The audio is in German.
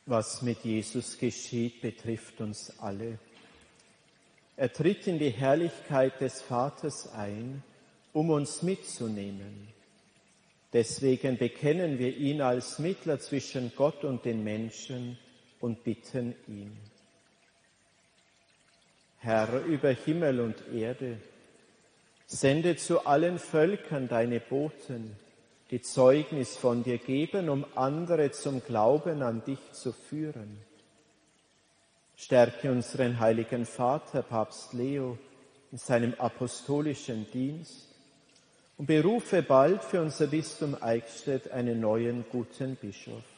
Was mit Jesus geschieht, betrifft uns alle. Er tritt in die Herrlichkeit des Vaters ein, um uns mitzunehmen. Deswegen bekennen wir ihn als Mittler zwischen Gott und den Menschen und bitten ihn. Herr über Himmel und Erde, sende zu allen Völkern deine Boten, die Zeugnis von dir geben, um andere zum Glauben an dich zu führen. Stärke unseren heiligen Vater, Papst Leo, in seinem apostolischen Dienst und berufe bald für unser Bistum Eichstätt einen neuen guten Bischof.